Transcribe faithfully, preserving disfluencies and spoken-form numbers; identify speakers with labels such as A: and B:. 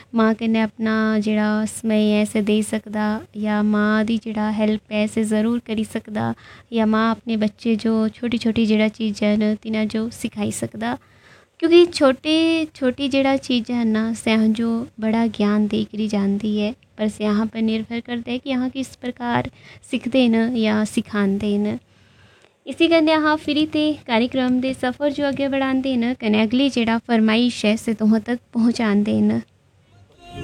A: मां कन्नै अपना जेह्ड़ा समय ऐ इसे देई सकदा, या मां दी जेह्ड़ा हेल्प ऐ इसे ज़रूर करी सकदा, या मां अपने बच्चे जो छोटी छोटी जेह्ड़ा चीज़ां न तिन्हां जो सिखाई सकदा। क्योंकि छोटे छोटी जेह्ड़ा चीज़ां न स्याहां जो बड़ा ज्ञान दे करी जाती है, पर स्याहां पर निर्भर करता है कि अहाँ किस प्रकार सीखते न या सिखाते न। इसी कन्नै अहाँ फिरी ते कार्यक्रम दे सफ़र जो अग्गे बढ़ाते न, कन्नै अगली जेह्ड़ा फरमाइश है से तुहां तक पहुँचाते न।